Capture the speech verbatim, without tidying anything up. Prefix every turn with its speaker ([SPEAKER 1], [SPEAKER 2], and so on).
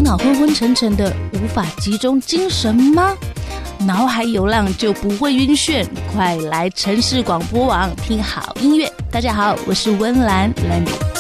[SPEAKER 1] 脑昏昏沉沉的，无法集中精神吗？脑海有浪就不会晕眩，快来城市广播网听好音乐。大家好，我是温岚 Landy。